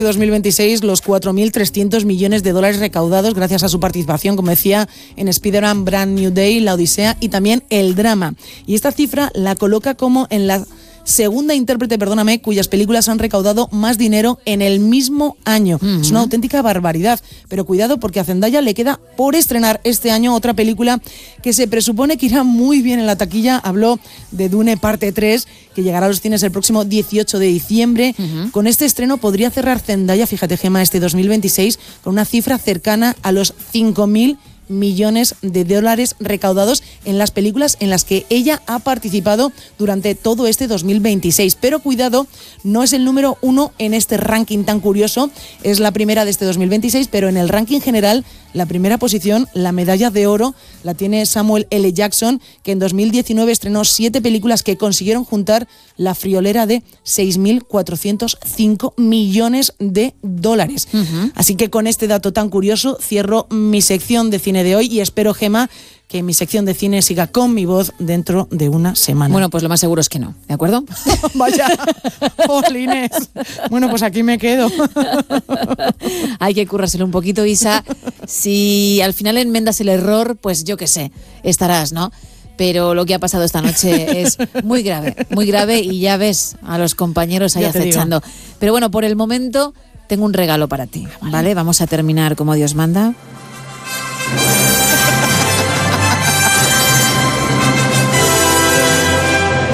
2026 los 4.300 millones de dólares recaudados gracias a su participación, como decía, en Spider-Man Brand New Day, La Odisea y también El Drama. Y esta cifra la coloca como en la segunda intérprete, cuyas películas han recaudado más dinero en el mismo año. Es una auténtica barbaridad. Pero cuidado, porque a Zendaya le queda por estrenar este año otra película que se presupone que irá muy bien en la taquilla. Habló de Dune parte 3, que llegará a los cines el próximo 18 de diciembre. Con este estreno podría cerrar Zendaya, fíjate, Gemma, este 2026 con una cifra cercana a los 5.000 millones de dólares recaudados en las películas en las que ella ha participado durante todo este 2026. Pero cuidado, no es el número 1 en este ranking tan curioso, es la primera de este 2026, pero en el ranking general, la primera posición, la medalla de oro, la tiene Samuel L. Jackson, que en 2019 estrenó 7 películas que consiguieron juntar la friolera de 6.405 millones de dólares. Así que con este dato tan curioso cierro mi sección de cine de hoy y espero, Gemma, que mi sección de cine siga con mi voz dentro de una semana. Bueno, pues lo más seguro es que no, ¿de acuerdo? Vaya, jolines. Bueno, pues aquí me quedo. Hay que currárselo un poquito, Isa. Si al final enmendas el error, pues yo qué sé, estarás, ¿no? Pero lo que ha pasado esta noche es muy grave y ya ves a los compañeros ahí acechando. Pero bueno, por el momento tengo un regalo para ti, ¿vale? Vamos a terminar como Dios manda.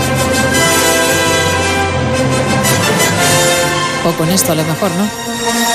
O con esto a lo mejor, ¿no?